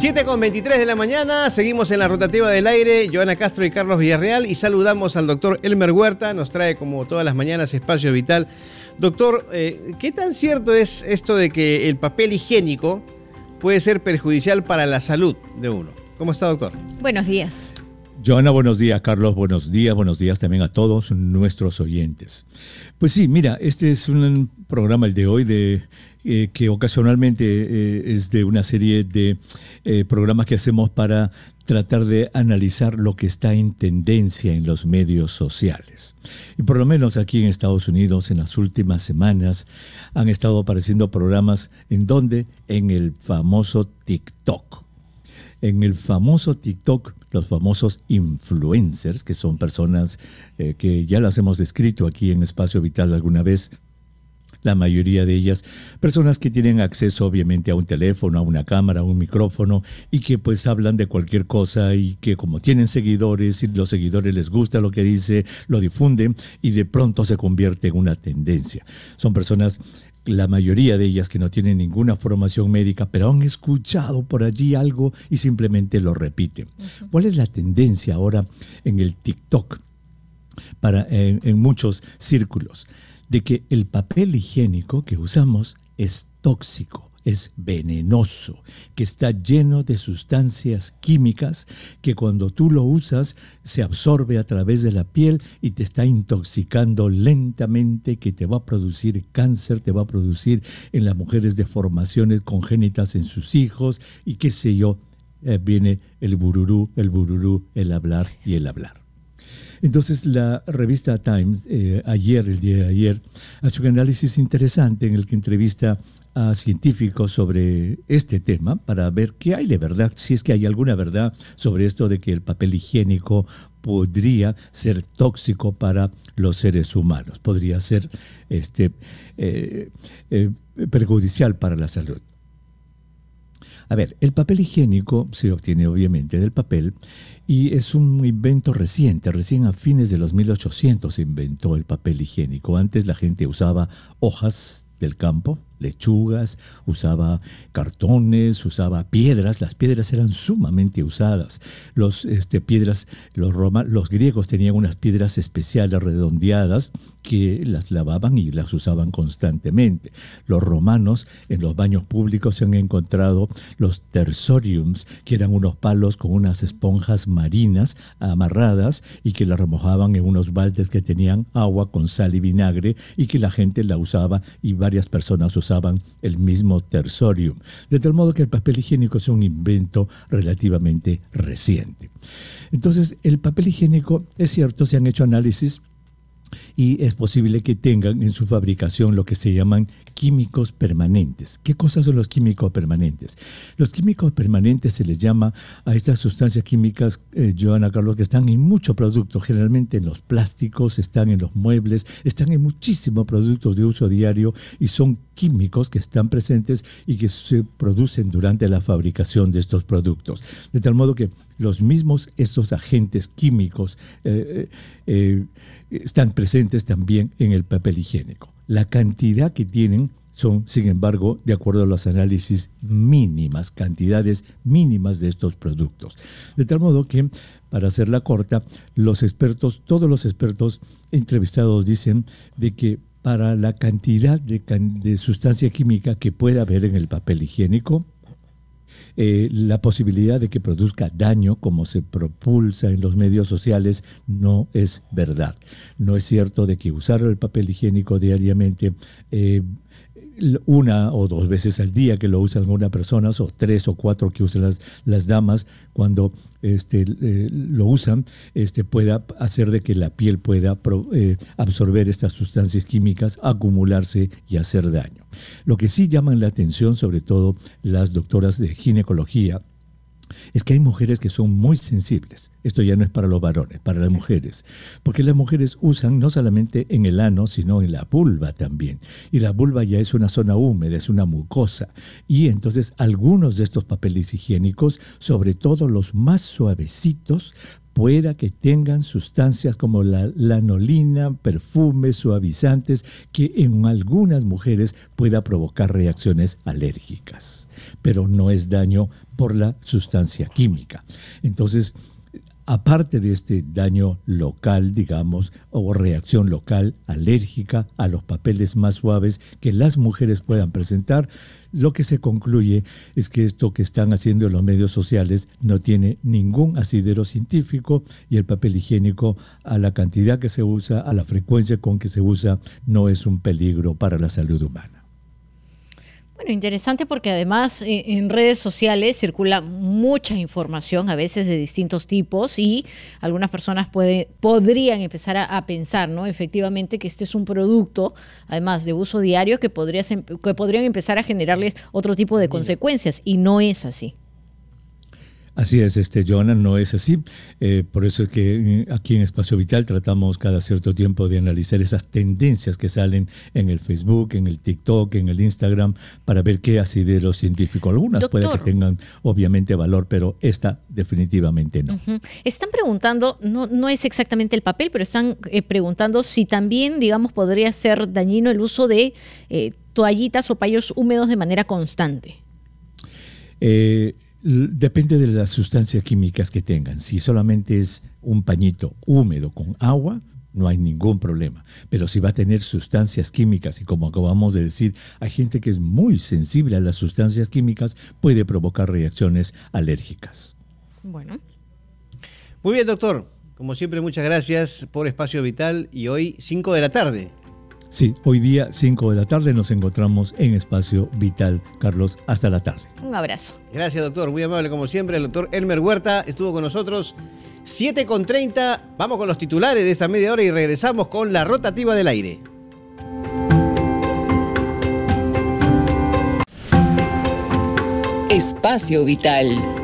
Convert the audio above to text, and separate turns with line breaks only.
7:23 de la mañana, seguimos en la rotativa del aire, Joana Castro y Carlos Villarreal, y saludamos al doctor Elmer Huerta, nos trae como todas las mañanas Espacio Vital. Doctor, ¿qué tan cierto es esto de que el papel higiénico puede ser perjudicial para la salud de uno? ¿Cómo está, doctor?
Buenos días.
Joana, buenos días. Carlos, buenos días también a todos nuestros oyentes. Pues sí, mira, este es un programa, el de hoy, que ocasionalmente es de una serie de programas que hacemos para tratar de analizar lo que está en tendencia en los medios sociales. Y por lo menos aquí en Estados Unidos, en las últimas semanas, han estado apareciendo programas en donde, en el famoso TikTok. En el famoso TikTok, los famosos influencers, que son personas que ya las hemos descrito aquí en Espacio Vital alguna vez, la mayoría de ellas, personas que tienen acceso obviamente a un teléfono, a una cámara, a un micrófono y que pues hablan de cualquier cosa y que como tienen seguidores y los seguidores les gusta lo que dice, lo difunden y de pronto se convierte en una tendencia. Son personas, la mayoría de ellas, que no tienen ninguna formación médica, pero han escuchado por allí algo y simplemente lo repiten. ¿Cuál es la tendencia ahora en el TikTok en muchos círculos? De que el papel higiénico que usamos es tóxico, es venenoso, que está lleno de sustancias químicas que cuando tú lo usas se absorbe a través de la piel y te está intoxicando lentamente, que te va a producir cáncer, te va a producir en las mujeres deformaciones congénitas en sus hijos y qué sé yo, viene el bururú, el hablar y el hablar. Entonces la revista Times, el día de ayer, hace un análisis interesante en el que entrevista a científicos sobre este tema para ver qué hay de verdad, si es que hay alguna verdad sobre esto de que el papel higiénico podría ser tóxico para los seres humanos, podría ser perjudicial para la salud. A ver, el papel higiénico se obtiene obviamente del papel y es un invento reciente. Recién a fines de los 1800 se inventó el papel higiénico. Antes la gente usaba hojas del campo, lechugas, usaba cartones, usaba piedras. Las piedras eran sumamente usadas. Los griegos tenían unas piedras especiales redondeadas que las lavaban y las usaban constantemente. Los romanos, en los baños públicos se han encontrado los tersoriums, que eran unos palos con unas esponjas marinas amarradas y que las remojaban en unos baldes que tenían agua con sal y vinagre y que la gente la usaba y varias personas usaban el mismo tersorium. De tal modo que el papel higiénico es un invento relativamente reciente. Entonces, el papel higiénico, es cierto, se han hecho análisis y es posible que tengan en su fabricación lo que se llaman químicos permanentes. ¿Qué cosas son los químicos permanentes? Los químicos permanentes se les llama a estas sustancias químicas, Joana, Carlos, que están en muchos productos, generalmente en los plásticos, están en los muebles, están en muchísimos productos de uso diario y son químicos que están presentes y que se producen durante la fabricación de estos productos. De tal modo que estos agentes químicos están presentes también en el papel higiénico. La cantidad que tienen son, sin embargo, de acuerdo a los análisis, cantidades mínimas de estos productos. De tal modo que, para hacerla corta, todos los expertos entrevistados dicen de que para la cantidad de sustancia química que puede haber en el papel higiénico, la posibilidad de que produzca daño, como se propulsa en los medios sociales, no es verdad. No es cierto de que usar el papel higiénico diariamente, una o dos veces al día que lo usan algunas personas, o 3 o 4 que usan las damas, cuando lo usan, pueda hacer de que la piel pueda absorber estas sustancias químicas, acumularse y hacer daño. Lo que sí llaman la atención, sobre todo las doctoras de ginecología, es que hay mujeres que son muy sensibles. Esto ya no es para los varones, para las mujeres. Porque las mujeres usan no solamente en el ano, sino en la vulva también. Y la vulva ya es una zona húmeda, es una mucosa. Y entonces algunos de estos papeles higiénicos, sobre todo los más suavecitos, pueda que tengan sustancias como la lanolina, perfumes, suavizantes, que en algunas mujeres pueda provocar reacciones alérgicas, pero no es daño por la sustancia química. Entonces, aparte de este daño local, digamos, o reacción local alérgica a los papeles más suaves que las mujeres puedan presentar, lo que se concluye es que esto que están haciendo en los medios sociales no tiene ningún asidero científico y el papel higiénico, a la cantidad que se usa, a la frecuencia con que se usa, no es un peligro para la salud humana.
Bueno, interesante porque además en redes sociales circula mucha información, a veces de distintos tipos, y algunas personas podrían empezar a pensar, ¿no? Efectivamente que este es un producto, además de uso diario, que podrían empezar a generarles otro tipo de consecuencias, y no es así.
Así es, Joana, no es así. Por eso es que aquí en Espacio Vital tratamos cada cierto tiempo de analizar esas tendencias que salen en el Facebook, en el TikTok, en el Instagram, para ver qué asidero científico. Algunas puede que tengan obviamente valor, pero esta definitivamente no.
Están preguntando, no es exactamente el papel, pero están preguntando si también, digamos, podría ser dañino el uso de toallitas o paños húmedos de manera constante.
Depende de las sustancias químicas que tengan. Si solamente es un pañito húmedo con agua, no hay ningún problema. Pero si va a tener sustancias químicas, y como acabamos de decir, hay gente que es muy sensible a las sustancias químicas, puede provocar reacciones alérgicas.
Bueno.
Muy bien, doctor. Como siempre, muchas gracias por Espacio Vital, y hoy 5 de la tarde.
Sí, hoy día 5 de la tarde nos encontramos en Espacio Vital. Carlos, hasta la tarde.
Un abrazo.
Gracias, doctor. Muy amable como siempre. El doctor Elmer Huerta estuvo con nosotros. 7:30. Vamos con los titulares de esta media hora y regresamos con la rotativa del aire.
Espacio Vital.